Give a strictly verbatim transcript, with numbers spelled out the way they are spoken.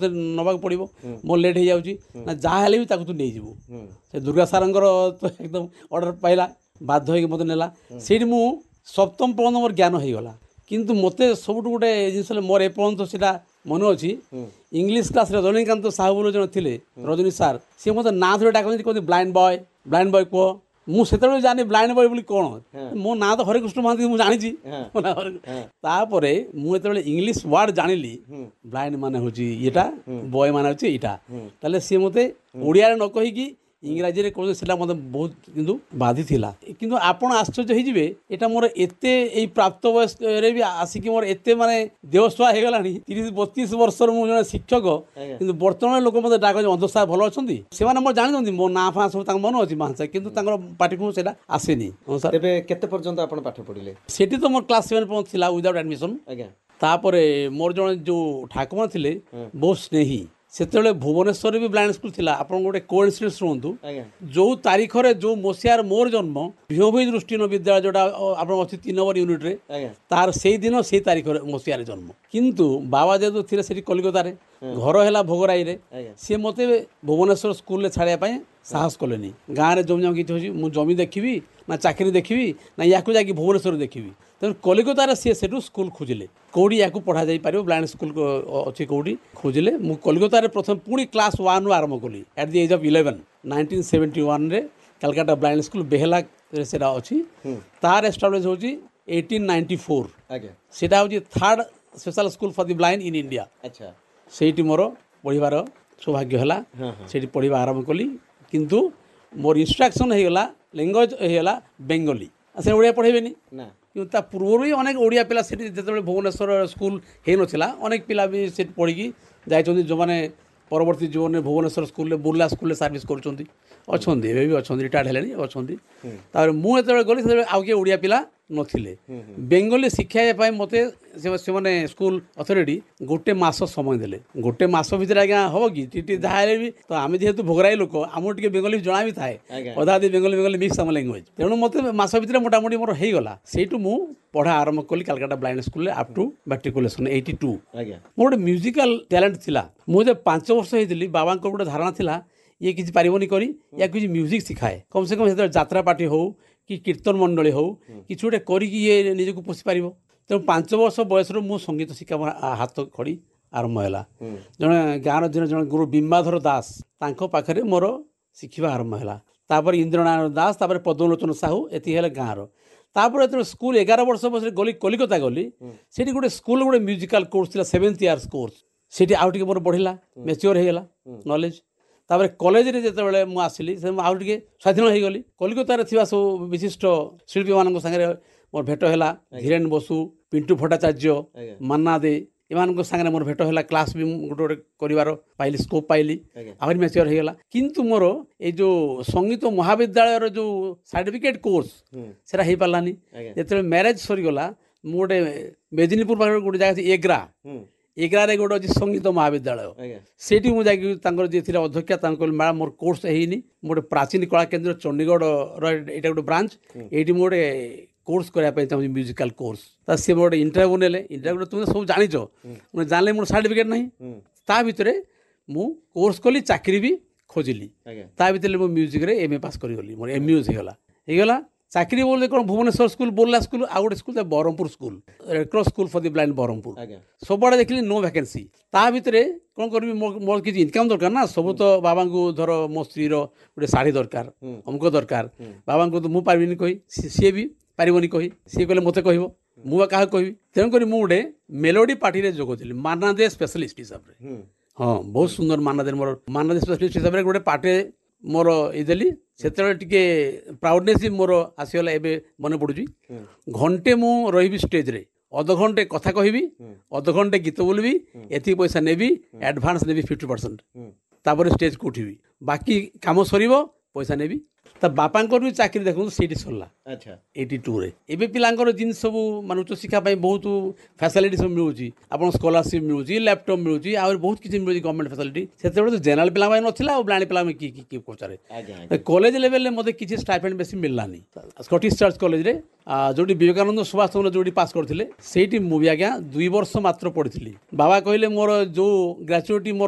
मत नवाक पड़ो मो लेट हो जाऊँगी ना जहाँ भी तू नहीं जीवु से दुर्गा सारंगर तो एकदम ऑर्डर पाइला बाध्य हो मत नेला से सप्तम पर्यंत मोर ज्ञान हो गला किंतु मते सब गोटे जिस मोर एपर्यंत से मन अच्छी इंग्लीश क्लास रजनीकांत साहू बोल जन थे रजनी सार सी मत ना धरे डाकती कहते ब्लाइंड बॉय ब्लाइंड बॉय कह मुझे जानी ब्लाइंड बॉय बोली कौन मो ना तो हरेकृष्ण महांती मुझे जानी तापर मुझे इंग्लीश वर्ड जानिली ब्लाइंड मान हूँ ये बॉय मान हूँ यहाँ सी मत ओडिया न कहीकि इंग्राजी कौन से मतलब बहुत किंतु बाधी थिला किंतु आपण आश्चर्य होइजिबे एटा मोर एते एई प्राप्त वयस रे भी आसिक मोर एते माने देवस्वा हे गलानी तीस बत्तीस वर्ष मु जने शिक्षक किंतु वर्तमान लोक मते डाक अंधसा भलो अछंती से माने मोर जानि जंती मो ना फा सब तांग मन अछि मानसा किंतु तांगर पाटी को सेटा आसेनी तबे केते पर्यंत आपण पाठ पढिले सेठी तो मोर क्लास सेवन पर्यंत थिला विदाउट एडमिशन आज्ञा तापरे मोर जने जो ठाकुमा थिले बहुत स्नेही सेतले भुवनेश्वर भी ब्लाइंड स्कूल थिला आपन गोटे कोइन्सिडेंस शुणु जो तारीख रे जो मसियार मोर जन्म भिवभि दृष्टिन विद्यालय जोटा आपन अछि तीन नंबर यूनिट रे तार सेई दिन सेई तारीख रे मसियार जन्म किंतु बाबा जेतु थिले सेठी कलिकता रे घर हैला भोगराई रे से मते भुवनेश्वर स्कूल रे छाड़िया पई साहस कलेनी गाँ रे जमी जमी किछि मु जमी देखिबी ना चाकरी देखिबी ना याकु जाकी भुवनेश्वर देखिबी तेणु कलिकतार सी से स्कूल खोजिले कौड़ी या पढ़ा जापर ब्लाइंड स्कूल अच्छी कौड़ी खोजिले मु कलिकतार प्रथम पुणी क्लास वन रु आरंभ कली at the age of eleven nineteen seventy one रे कलकाता ब्लाइंड स्कूल बेहला से अच्छी तार एस्टाब्लिश होची एटीन नाइंटी फोर सेटा होची third special school for the blind in India अच्छा सेठी मोर पढ़िबार सौभाग्य हला सेठी पढ़िबा आरंभ कली किंतु मोर इंस्ट्रक्शन हो गला लैंग्वेज हो गला बेंगली से ओडिया पढ़ेबेनी ना ता पूर्व ही अनेक ओडिया पिला से जो भुवनेश्वर स्कूल हो नाला अनेक पिला भी से पढ़ी जाइए जो मैंने परवर्ती जीवन में Bhubaneswar school Burla school service करुँच अच्छा भी अच्छा रिटायर्ड है अच्छा मुझे गली से आउ किए ओडिया पिला नथिले बेंगली शिक्षा मत से मैंने स्कूल अथॉरिटी गोटे मास समय देले गोटे मास भीतर आज्ञा हम कि जहाँ भी तो आम जेहेतु भोगराई लोक आम टे बेंगली जना भी थाए अधा अधी बेंगली बेंगली मिक्स आम लैंग्वेज तेणु मत मास भीतर मोटामोटी मोर हो गला से पढ़ा आरंभ कली Kolkata blind school up to matriculation eighty two मोर गोटे म्यूजिकल टैलेंट थिला मुझे पांच वर्ष होती बाबा गोटे धारणा थिला ये किसी पारिबनी करी या किसी म्यूजिक सिखाए कम से कम से यात्रा पार्टी हो कि कीर्तन मंडली हो कि गोटे करिए निजक पोषि पार तेणु पांच वर्ष बयस मु संगीत शिक्षा मोर हाथ खड़ी आरंभ है जड़े गाँव दिन जड़े गुरु बिंबाधर दास तांको पाखरे मोर शिखा आरंभ है तापर इंद्रनारायण दास तापर पद्मलोचन साहू एति है गाँव तापर जो स्कूल एगार वर्ष बस गली कलिकता गली से गोटे स्कूल गोटे म्यूजिकल कोर्स था सेवेन्थ इयर्स कोर्स से आउ टे मोर बढ़ला मैच्योर होगा नॉलेज तापर कॉलेज रे जेतेबेले मु आसिली से आउ टे स्वाधीन हो गली कलिकतार थिबा सब विशिष्ट शिल्पी मान संगे मोर भेट है धीरेन बसु पिंटू भट्टाचार्य मन्ना दे एमान संगे मोर भेट है क्लास भी गोटे गोटे कर पाइली स्कोप पाइली आहरी मैच्योर हो गला किंतु मोर ये जो संगीत महाविद्यालय जो सर्टिफिकेट कोर्स सेटा हो पारानी जिते मैरेज सरीगला मु गोटे मेदिनीपुर पाखे गोटे जगह एग्रा एग्रारे गोटे अच्छी संगीत महाविद्यालय सेठी मुझे जी थे अध्यक्षा मैडम मोर कोर्स है गोटे प्राचीन कला केन्द्र चंडीगढ़ रहा गोटे ब्रांच ये गोटे कोर्स करने चाहिए म्यूजिकल कोर्स सी गोटे इंटरव्यू ने इंटरव्यू तुम सब जाच मुझे जानले मोर सर्टिफिकेट ना ता भितर मु कोर्स कली चाकरी भी खोजिली ता भितर मो म्यूजिक रे एमए पास करी मोर एम म्यूज होगा होगा चाकरी बोले कौन भुवनेश्वर स्कूल बोर्ला स्कूल आउ गोटे school Brahmapur school red cross school for the blind Brahmapur सबुआड़े देखिली no vacancy ता भितर कौन करी मोर किसी इनकम दरकार ना सब तो बाबा को धर मो स्त्री गोटे शाढ़ी दरकार अमुक दरकार बाबा को तो मुझे पार्बनी कही सी भी पारबनी कही सी कहले मत कह मुझे क्या कहबी तेणुक मुझे मेलोडी पार्टी में जोग थी माना दे स्पेशलिस्ट हिसाब से हाँ बहुत सुंदर माना दे मोर माना दे स्पेशलिस्ट हिसाब से गोटे पार्टी मोर इदेली से टे प्राउडनेस मोर आसीगला एवं मन पड़ुची घंटे मु रही स्टेज रे अध घंटे कथा कहबी अध घंटे गीत बोलबी एति पैसा नेबी एडवांस नेबी फिफ्टी परसेंट तापर स्टेज को उठिबी बाकी काम सरीबो पैसा नेबी ता बापा भी चाकरी देखो सीटी सरला अच्छा एटी टू रे एबे पिलांकर जिन सब मान उच्च शिक्षा बहुत फैसिलिटी सब मिलूची आपन स्कॉलरशिप मिलूची लैपटॉप मिलूची और बहुत किसी मिलूची गवर्नमेंट फैसिलिटी सेते तो जनरल पिला में नथिला और ब्लाइंड पिला में की की पचारे कॉलेज लेवल में मते किसी स्टाइपेंड बेसी मिललानी स्कॉटिश चर्च कॉलेज रे जोटी विवेकानंद सुभाष चंद्र जोटी पास करथिले सेठी मु भी आज्ञा दुई वर्ष मात्र पढ़ी बाबा कहले मोर जो ग्रेजुएटी मोर